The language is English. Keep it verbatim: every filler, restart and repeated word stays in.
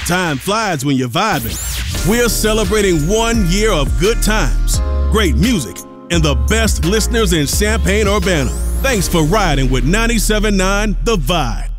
Time flies when you're vibing. We're celebrating one year of good times, great music, and the best listeners in Champaign-Urbana. Thanks for riding with ninety-seven point nine The Vibe.